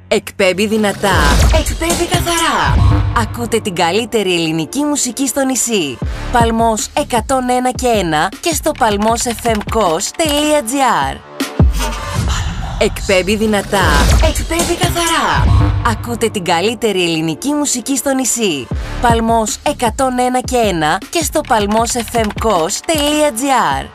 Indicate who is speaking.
Speaker 1: Εκπέμπει δυνατά, εκπέμπει καθαρά. Ακούτε την καλύτερη ελληνική μουσική στο νησί. Παλμός 101 και 1 και στο palmosfmkos.gr. Εκπέμπει δυνατά, εκπέμπει καθαρά. Ακούτε την καλύτερη ελληνική μουσική στο νησί. Παλμός 101 και 1 και στο palmosfmkos.gr.